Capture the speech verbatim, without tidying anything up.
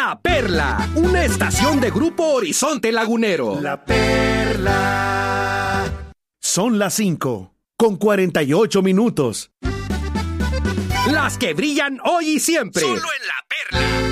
La Perla, una estación de Grupo Horizonte Lagunero. La Perla. Son las cinco, con cuarenta y ocho minutos. Las que brillan hoy y siempre. Solo en La Perla.